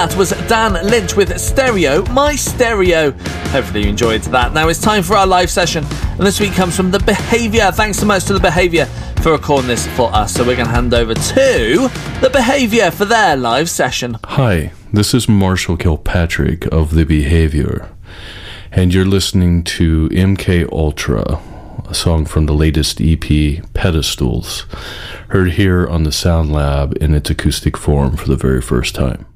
that was Dan Lynch with Stereo, My Stereo. Hopefully you enjoyed that. Now it's time for our live session, and this week comes from The Behaviour. Thanks so much to The Behaviour for recording this for us. So we're going to hand over to The Behaviour for their live session. Hi, this is Marshall Kilpatrick of The Behaviour, and you're listening to MK Ultra, a song from the latest EP, Pedestals, heard here on the Sound Lab in its acoustic form for the very first time.